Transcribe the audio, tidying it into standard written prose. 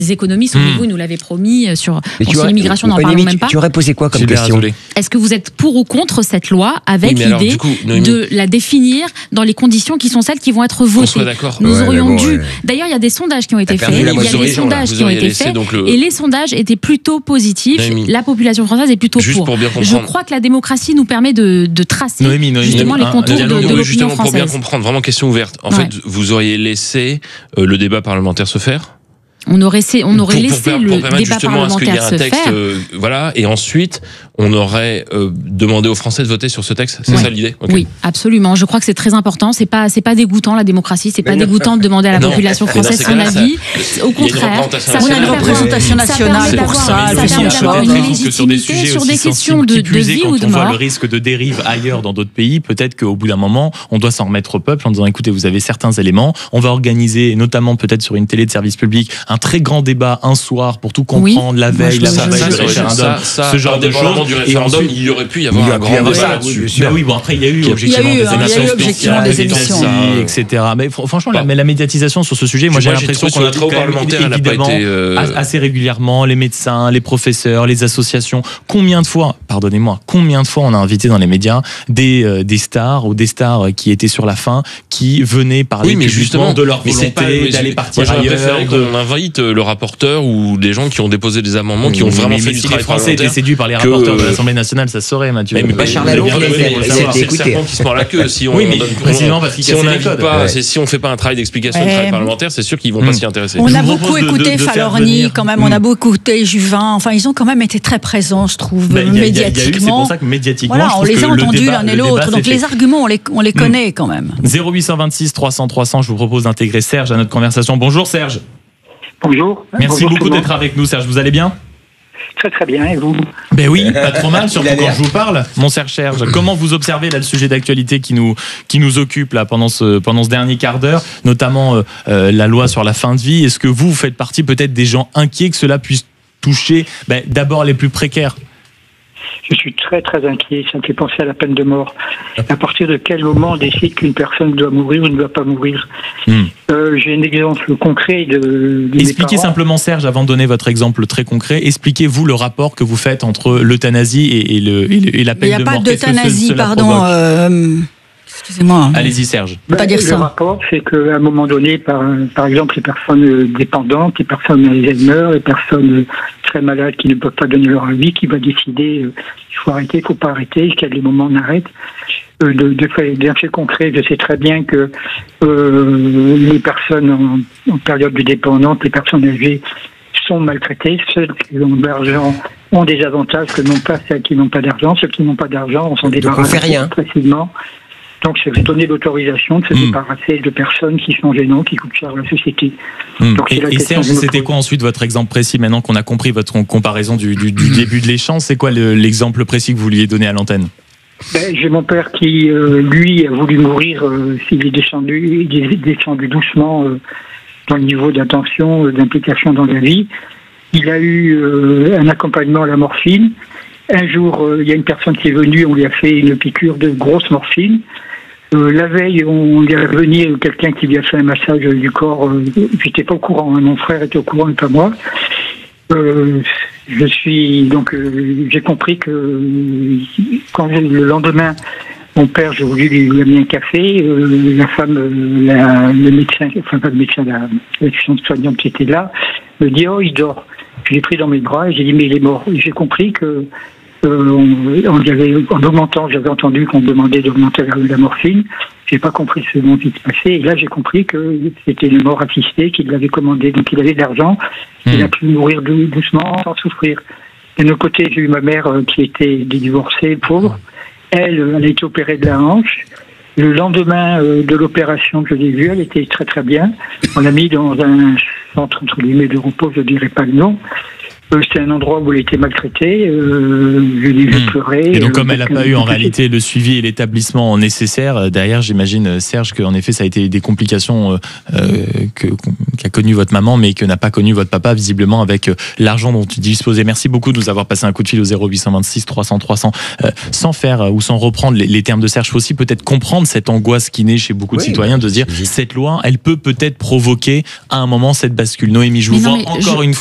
économies, souvenez-vous, nous l'avait promis sur l'immigration, n'en parlons même pas. Tu aurais posé quoi comme question ? Est-ce que vous êtes pour ou contre cette loi avec l'idée de la définir dans les conditions qui sont celles qui vont être votées ? Nous aurions dû. D'ailleurs, il y a des sondages qui ont été faits. Et les sondages étaient plutôt positifs. La population française est plutôt pour. Je crois que la démocratie nous permet de tracer justement les contours de l'opinion française. Pour bien comprendre, vraiment question ouverte. En fait, vous auriez laissé le débat parlementaire se faire ? On aurait laissé le débat parlementaire se faire. Et ensuite, on aurait demandé aux Français de voter sur ce texte. C'est ça l'idée ? Oui, absolument. Je crois que c'est très important. C'est pas dégoûtant, la démocratie. C'est pas dégoûtant de demander à la population française son avis. Au contraire, ça a une représentation nationale pour ça. Ça permet d'avoir une légitimité sur des questions de vie ou de mort. Quand on voit le risque de dérive ailleurs dans d'autres pays, peut-être qu'au bout d'un moment, on doit s'en remettre au peuple en disant écoutez, vous avez certains éléments. On va organiser, notamment peut-être sur une télé de service public, un très grand débat un soir pour tout comprendre, la veille, du référendum, ce genre de choses. Du référendum, il y aurait pu y avoir un grand débat là-dessus. Après il y a eu objectivement des émissions, etc. Mais franchement, la médiatisation sur ce sujet, moi j'ai l'impression qu'on a trouvé évidemment assez régulièrement les médecins, les professeurs, les associations. Combien de fois on a invité dans les médias des stars ou des stars qui étaient sur la fin, qui venaient parler justement de leur volonté d'aller partir ailleurs. On invite le rapporteur ou des gens qui ont déposé des amendements, qui ont vraiment fait du travail parlementaire. Les Français étaient séduits par les rapporteurs de l'Assemblée nationale, ça se saurait, Mathieu. Mais Bachar Lalo, c'est le serpent qui se mord la queue. Si on fait pas un travail d'explication, un travail parlementaire, c'est sûr qu'ils vont pas s'y intéresser. On a beaucoup écouté Falorni, quand même. On a beaucoup écouté Juvin. Enfin, ils ont quand même été très présents, je trouve, médiatiquement. C'est pour ça que médiatiquement, voilà, on les a entendus l'un et l'autre. Donc les arguments, on les connaît quand même. 0826 300 300. Je vous propose d'intégrer Serge à notre conversation. Bonjour Serge. Bonjour. Merci beaucoup d'être avec nous, Serge. Vous allez bien ? Très très bien, et vous ? Ben oui, pas trop mal, surtout quand je vous parle, mon cher Serge. Comment vous observez là le sujet d'actualité qui nous occupe là pendant ce dernier quart d'heure, notamment la loi sur la fin de vie ? Est-ce que vous faites partie peut-être des gens inquiets que cela puisse toucher d'abord les plus précaires ? Je suis très très inquiet, ça me fait penser à la peine de mort. À partir de quel moment on décide qu'une personne doit mourir ou ne doit pas mourir ? J'ai un exemple concret de Expliquez simplement, Serge, avant de donner votre exemple très concret, expliquez-vous le rapport que vous faites entre l'euthanasie et la peine de mort. Il n'y a pas d'euthanasie, pardon. Excusez-moi. Allez-y, Serge. Le rapport, c'est qu'à un moment donné, par exemple, les personnes dépendantes, les personnes Alzheimer, les personnes très malades qui ne peuvent pas donner leur avis, qui va décider il faut arrêter, il ne faut pas arrêter, quel est le moment on arrête. D'un fait concret, je sais très bien que les personnes en période de dépendance, les personnes âgées, sont maltraitées. Ceux qui ont de l'argent ont des avantages que n'ont pas celles qui n'ont pas d'argent. Ceux qui n'ont pas d'argent, on s'en débarrasse précisément. Donc, c'est donner l'autorisation de se débarrasser de personnes qui sont gênantes, qui coûtent cher à la société. Donc, et Serge, c'était quoi ensuite votre exemple précis, maintenant qu'on a compris votre comparaison du début de l'échange ? C'est quoi l'exemple précis que vous vouliez donner à l'antenne ? J'ai mon père qui, lui, a voulu mourir. Il est descendu doucement dans le niveau d'attention, d'implication dans la vie. Il a eu un accompagnement à la morphine. Un jour, il y a une personne qui est venue, on lui a fait une piqûre de grosse morphine. La veille, on lui a revenu quelqu'un qui lui a fait un massage du corps. J'étais pas au courant, mon frère était au courant et pas moi. J'ai compris que quand le lendemain, mon père, j'ai voulu lui amener un café. La femme, le médecin, enfin pas le médecin, l'assistante soignante qui était là, me dit il dort. Je l'ai pris dans mes bras et j'ai dit mais il est mort. Et j'ai compris que en augmentant, j'avais entendu qu'on demandait d'augmenter la morphine. J'ai pas compris ce dont il se passait. Et là, j'ai compris que c'était une mort assistée, qu'il l'avait commandée. Donc, il avait de l'argent. Il a pu mourir doucement, sans souffrir. De notre côté, j'ai eu ma mère qui était divorcée, pauvre. Elle a été opérée de la hanche. Le lendemain de l'opération que j'ai vue, elle était très très bien. On l'a mis dans un centre entre guillemets de repos, je dirais pas le nom. C'était un endroit où elle était maltraitée. Je l'ai vu pleurer. Et donc, comme elle n'a pas eu en réalité le suivi et l'établissement nécessaire, derrière, j'imagine, Serge, qu'en effet, ça a été des complications qu'a connu votre maman, mais que n'a pas connu votre papa, visiblement, avec l'argent dont tu disposais. Merci beaucoup de nous avoir passé un coup de fil au 0826 300 300. Sans faire ou sans reprendre les termes de Serge, il faut aussi peut-être comprendre cette angoisse qui naît chez beaucoup de citoyens de se dire cette loi, elle peut peut-être provoquer à un moment cette bascule. Noémie, je vous vois encore une fois